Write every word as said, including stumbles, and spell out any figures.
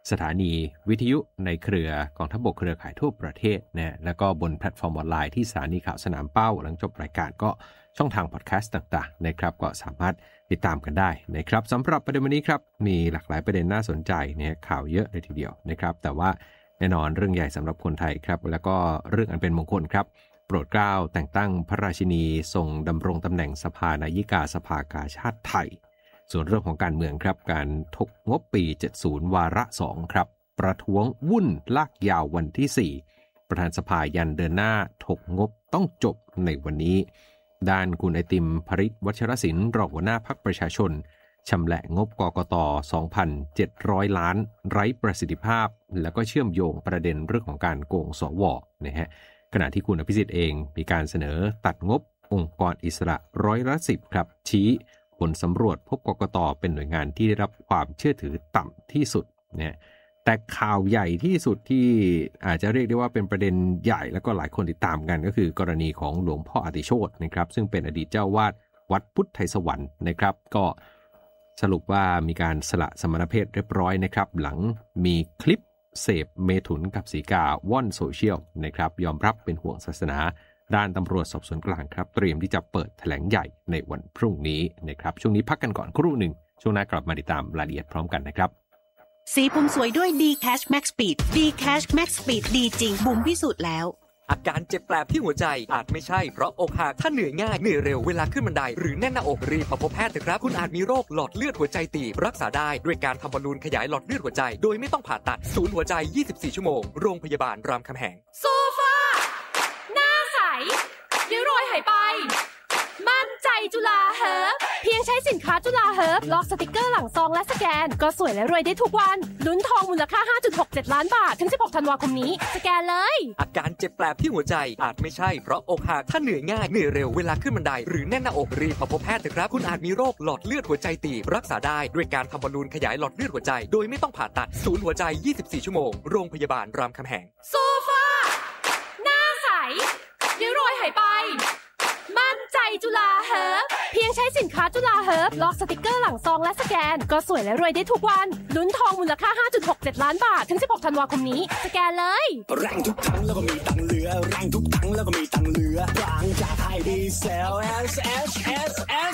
สถานีวิทยุในเครือกองทัพบกเครือข่ายทั่วประเทศนะแล้วก็บนแพลตฟอร์มออนไลน์ที่สถานีข่าวสนามเป้าหลังจบรายการก็ช่องทางพอดแคสต์ต่างๆนะครับก็สามารถติดตามกันได้นะครับสำหรับประเด็นวันนี้ครับมีหลากหลายประเด็นน่าสนใจเนี่ยข่าวเยอะเลยทีเดียวนะครับแต่ว่าแน่นอนเรื่องใหญ่สำหรับคนไทยครับแล้วก็เรื่องอันเป็นมงคลครับโปรดเกล้าแต่งตั้งพระราชินีทรงดำรงตำแหน่งสภานายิกาสภากาชาติไทยส่วนเรื่องของการเมืองครับการถกงบปีเจ็ดสิบวาระสองครับประท้วงวุ่นลากยาววันที่สี่ประธานสภายันเดินหน้าถกงบต้องจบในวันนี้ด้านคุณไอติมภริษวัชรศิลป์รองหัวหน้าพรรคประชาชนชำแหละงบกกต สองพันเจ็ดร้อย ล้านไร้ประสิทธิภาพแล้วก็เชื่อมโยงประเด็นเรื่องของการโกงสวนะฮะขณะที่คุณอภิสิทธิ์เองมีการเสนอตัดงบองค์กรอิสระร้อยละสิบครับชี้ผลสำรวจพบกกตเป็นหน่วยงานที่ได้รับความเชื่อถือต่ำที่สุดเนี่ยแต่ข่าวใหญ่ที่สุดที่อาจจะเรียกได้ว่าเป็นประเด็นใหญ่แล้วก็หลายคนติดตามกันก็คือกรณีของหลวงพ่ออติโชตินะครับซึ่งเป็นอดีตเจ้าวาดวัดพุทธไทยสวรรค์นะครับก็สรุปว่ามีการสละสมณเพศเรียบร้อยนะครับหลังมีคลิปเสพเมถุนกับสีกาว่อนโซเชียลนะครับยอมรับเป็นห่วงศาสนาด้านตำรวจสอบสวนกลางครับเตรียมที่จะเปิดแถลงใหญ่ในวันพรุ่งนี้นะครับช่วงนี้พักกันก่อนครู่หนึ่งช่วงหน้ากลับมาติดตามรายละเอียดพร้อมกันนะครับสีผมสวยด้วย D-Cash Max Speed D-Cash Max Speed ดีจริงบุ๋มพิสูจน์แล้วอาการเจ็บแปลบที่หัวใจอาจไม่ใช่เพราะอกหักถ้าเหนื่อยง่ายเหนื่อยเร็วเวลาขึ้นบันไดหรือแน่นหน้าอกรีบมาพบแพทย์เถอะครับคุณอาจมีโรคหลอดเลือดหัวใจตีบรักษาได้ด้วยการทำบอลลูนขยายหลอดเลือดหัวใจโดยไม่ต้องผ่าตัดศูนย์หัวใจยี่สิบสี่ชั่วโมงโรงพยาบาลรามคำแหงโซฟาหน้าใสริ้วรอยหายไปมั่นใจจุฬาเฮิร์บเพียงใช้สินค้าจุฬาเฮิร์บล็อกสติกเกอร์หลังซองและสแกนก็สวยและรวยได้ทุกวันลุ้นทองมูลค่า ห้าจุดหกเจ็ด ล้านบาทถึงสิบหกธันวาคมนี้สแกนเลยอาการเจ็บแปลบที่หัวใจอาจไม่ใช่เพราะอกหักถ้าเหนื่อยง่ายเหนื่อยเร็วเวลาขึ้นบันไดหรือแน่นหน้าอกรีบมาพบแพทย์เถอะครับคุณอาจมีโรคหลอดเลือดหัวใจตีบรักษาได้ด้วยการทำบอลลูนขยายหลอดเลือดหัวใจโดยไม่ต้องผ่าตัดศูนย์หัวใจยี่สิบสี่ชั่วโมงโรงพยาบาลรามคำแหงโซฟาหน้าใสริ้วรอยหายไปมั่นใจจุฬาเฮิร์บเพียงใช้สินค้าจุฬาเฮิร์บล็อกสติกเกอร์หลังซองและสแกนก็สวยและรวยได้ทุกวันลุ้นทองมูลค่า ห้าจุดหกเจ็ด ล้านบาทถึงสิบหกธันวาคมนี้สแกนเลยแรงทุกครั้งแล้วก็มีตังเหลือแรงทุกครั้งแล้วก็มีตังเหลือบางจากไทยดีเซล เอส เอส เอส เอส